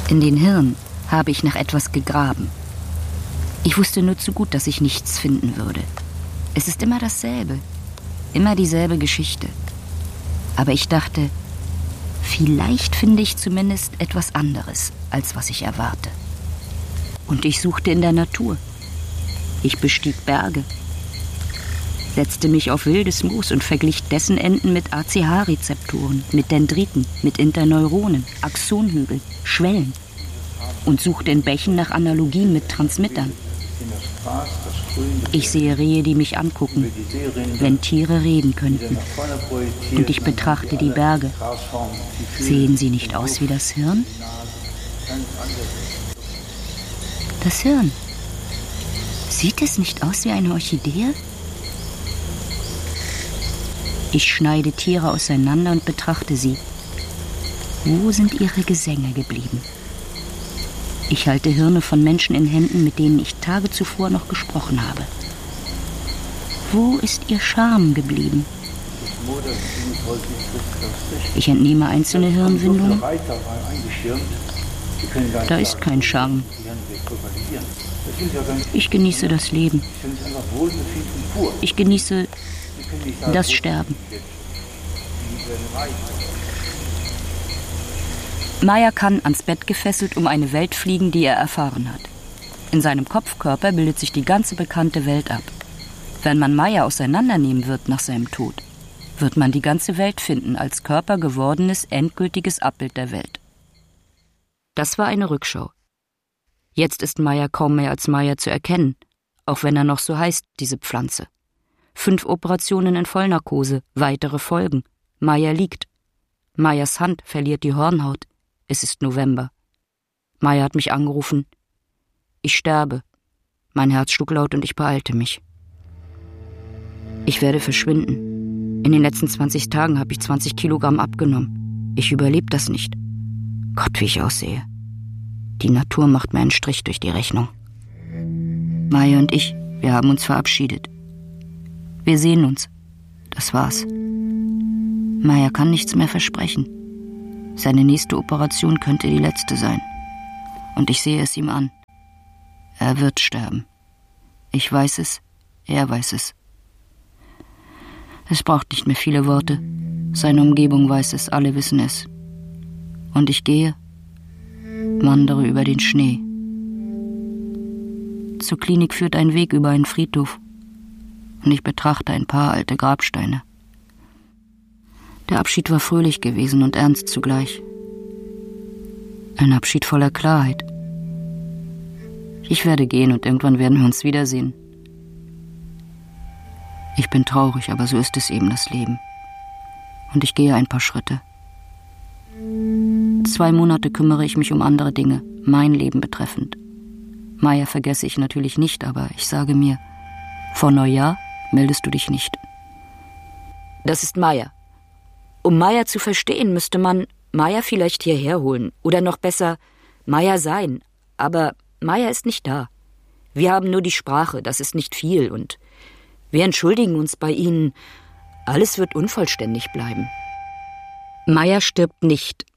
In den Hirn habe ich nach etwas gegraben. Ich wusste nur zu gut, dass ich nichts finden würde. Es ist immer dasselbe, immer dieselbe Geschichte. Aber ich dachte, vielleicht finde ich zumindest etwas anderes, als was ich erwarte. Und ich suchte in der Natur. Ich bestieg Berge, setzte mich auf wildes Moos und verglich dessen Enden mit ACH-Rezeptoren, mit Dendriten, mit Interneuronen, Axonhügeln, Schwellen und suchte in Bächen nach Analogien mit Transmittern. Ich sehe Rehe, die mich angucken, wenn Tiere reden könnten. Und ich betrachte die Berge. Sehen sie nicht aus wie das Hirn? Das Hirn. Sieht es nicht aus wie eine Orchidee? Ich schneide Tiere auseinander und betrachte sie. Wo sind ihre Gesänge geblieben? Ich halte Hirne von Menschen in Händen, mit denen ich Tage zuvor noch gesprochen habe. Wo ist ihr Charme geblieben? Ich entnehme einzelne Hirnwindungen. Da ist kein Charme. Ich genieße das Leben. Ich genieße das Sterben. Maya kann ans Bett gefesselt um eine Welt fliegen, die er erfahren hat. In seinem Kopfkörper bildet sich die ganze bekannte Welt ab. Wenn man Maya auseinandernehmen wird nach seinem Tod, wird man die ganze Welt finden als körpergewordenes, endgültiges Abbild der Welt. Das war eine Rückschau. Jetzt ist Maya kaum mehr als Maya zu erkennen, auch wenn er noch so heißt, diese Pflanze. 5 Operationen in Vollnarkose, weitere Folgen. Maya liegt. Mayas Hand verliert die Hornhaut. Es ist November. Maya hat mich angerufen. Ich sterbe. Mein Herz schlug laut und ich beeilte mich. Ich werde verschwinden. In den letzten 20 Tagen habe ich 20 Kilogramm abgenommen. Ich überlebe das nicht. Gott, wie ich aussehe. Die Natur macht mir einen Strich durch die Rechnung. Maya und ich, wir haben uns verabschiedet. Wir sehen uns. Das war's. Maya kann nichts mehr versprechen. Seine nächste Operation könnte die letzte sein. Und ich sehe es ihm an. Er wird sterben. Ich weiß es, er weiß es. Es braucht nicht mehr viele Worte. Seine Umgebung weiß es, alle wissen es. Und ich gehe, wandere über den Schnee. Zur Klinik führt ein Weg über einen Friedhof. Und ich betrachte ein paar alte Grabsteine. Der Abschied war fröhlich gewesen und ernst zugleich. Ein Abschied voller Klarheit. Ich werde gehen und irgendwann werden wir uns wiedersehen. Ich bin traurig, aber so ist es eben das Leben. Und ich gehe ein paar Schritte. 2 Monate kümmere ich mich um andere Dinge, mein Leben betreffend. Maya vergesse ich natürlich nicht, aber ich sage mir, vor Neujahr meldest du dich nicht. Das ist Maya. Um Maya zu verstehen, müsste man Maya vielleicht hierher holen. Oder noch besser, Maya sein. Aber Maya ist nicht da. Wir haben nur die Sprache, das ist nicht viel. Und wir entschuldigen uns bei Ihnen. Alles wird unvollständig bleiben. Maya stirbt nicht.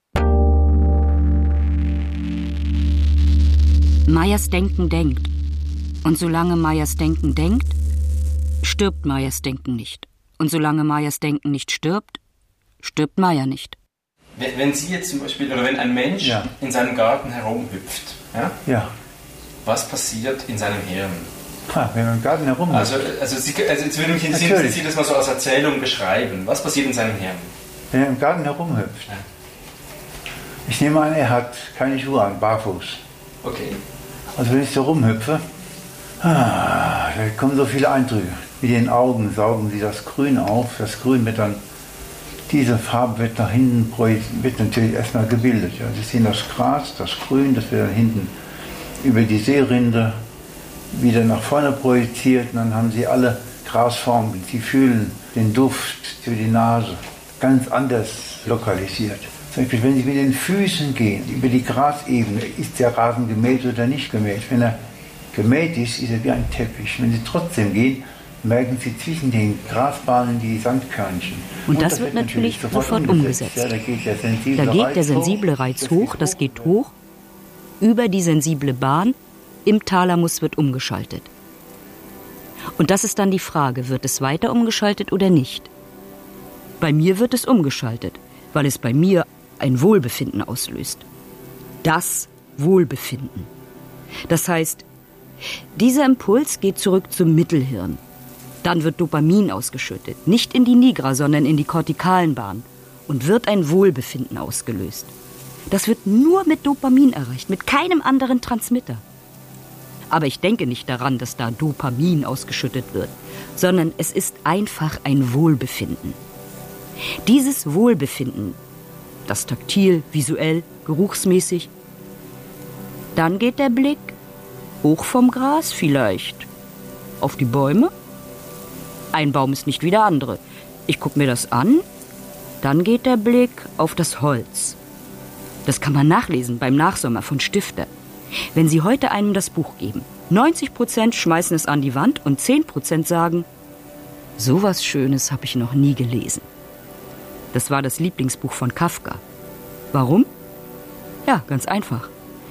Mayas Denken denkt. Und solange Mayas Denken denkt, stirbt Mayas Denken nicht. Und solange Mayas Denken nicht stirbt, stirbt Maya nicht. Wenn Sie jetzt zum Beispiel, oder wenn ein Mensch in seinem Garten herumhüpft, was passiert in seinem Hirn? Wenn man im Garten herumhüpft? Also jetzt würde mich interessieren, dass Sie das mal so als Erzählung beschreiben. Was passiert in seinem Hirn? Wenn er im Garten herumhüpft? Ja. Ich nehme an, er hat keine Schuhe an, barfuß. Okay. Also wenn ich so rumhüpfe, da kommen so viele Eindrücke. Mit den Augen saugen sie das Grün auf. Das Grün wird dann, diese Farbe wird nach hinten, wird natürlich erstmal gebildet. Ja. Sie sehen das Gras, das Grün, das wird dann hinten über die Seerinde wieder nach vorne projiziert. Und dann haben sie alle Grasformen. Sie fühlen den Duft für die Nase ganz anders lokalisiert. Zum Beispiel, wenn Sie mit den Füßen gehen, über die Grasebene, ist der Rasen gemäht oder nicht gemäht. Wenn er gemäht ist, ist er wie ein Teppich. Wenn Sie trotzdem gehen, merken Sie zwischen den Grasbahnen die Sandkörnchen. Und das wird natürlich sofort umgesetzt. Ja, da geht der sensible Reiz hoch, das geht hoch über die sensible Bahn, im Thalamus wird umgeschaltet. Und das ist dann die Frage, wird es weiter umgeschaltet oder nicht? Bei mir wird es umgeschaltet, weil es bei mir ein Wohlbefinden auslöst. Das Wohlbefinden. Das heißt, dieser Impuls geht zurück zum Mittelhirn. Dann wird Dopamin ausgeschüttet, nicht in die Nigra, sondern in die kortikalen Bahnen und wird ein Wohlbefinden ausgelöst. Das wird nur mit Dopamin erreicht, mit keinem anderen Transmitter. Aber ich denke nicht daran, dass da Dopamin ausgeschüttet wird, sondern es ist einfach ein Wohlbefinden. Dieses Wohlbefinden, das taktil, visuell, geruchsmäßig, dann geht der Blick hoch vom Gras vielleicht auf die Bäume. Ein Baum ist nicht wie der andere. Ich gucke mir das an, dann geht der Blick auf das Holz. Das kann man nachlesen beim Nachsommer von Stifter. Wenn Sie heute einem das Buch geben, 90% schmeißen es an die Wand und 10% sagen, sowas Schönes habe ich noch nie gelesen. Das war das Lieblingsbuch von Kafka. Warum? Ja, ganz einfach.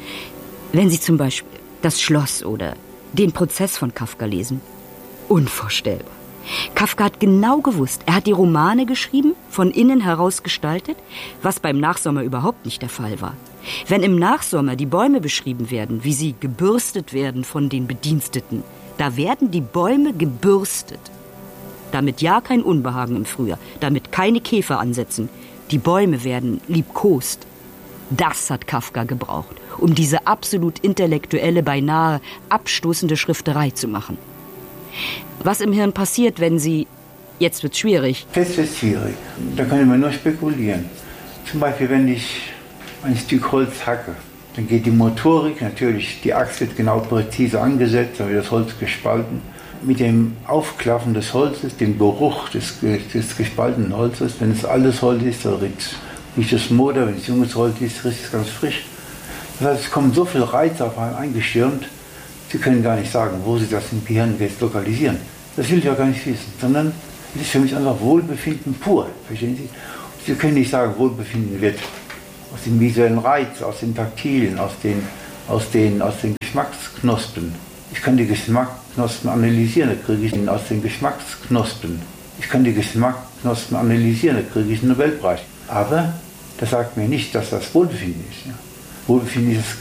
Wenn Sie zum Beispiel das Schloss oder den Prozess von Kafka lesen, unvorstellbar. Kafka hat genau gewusst, er hat die Romane geschrieben, von innen heraus gestaltet, was beim Nachsommer überhaupt nicht der Fall war. Wenn im Nachsommer die Bäume beschrieben werden, wie sie gebürstet werden von den Bediensteten, da werden die Bäume gebürstet. Damit ja kein Unbehagen im Frühjahr, damit keine Käfer ansetzen. Die Bäume werden liebkost. Das hat Kafka gebraucht, um diese absolut intellektuelle, beinahe abstoßende Schrifterei zu machen. Was im Hirn passiert, wenn Sie... Jetzt wird's schwierig. Das wird schwierig. Da kann man nur spekulieren. Zum Beispiel, wenn ich ein Stück Holz hacke, dann geht die Motorik, natürlich, die Axt wird genau präzise angesetzt, dann wird das Holz gespalten. Mit dem Aufklaffen des Holzes, dem Geruch des gespaltenen Holzes, wenn es altes Holz ist, dann riecht es Moder, wenn es junges Holz ist, riecht es ganz frisch. Das heißt, es kommen so viele Reize auf einen eingestürmt, Sie können gar nicht sagen, wo Sie das im Gehirn jetzt lokalisieren. Das will ich ja gar nicht wissen, sondern es ist für mich einfach Wohlbefinden pur, verstehen Sie? Sie können nicht sagen, Wohlbefinden wird aus dem visuellen Reiz, aus den Taktilen, aus den Geschmacksknospen. Ich kann die Geschmacksknospen analysieren, da kriege ich ihn aus den Geschmacksknospen. Ich kann die Geschmacksknospen analysieren, da kriege ich einen Nobelpreis. Aber das sagt mir nicht, dass das Wohlbefinden ist. Ja. Wohlbefinden ist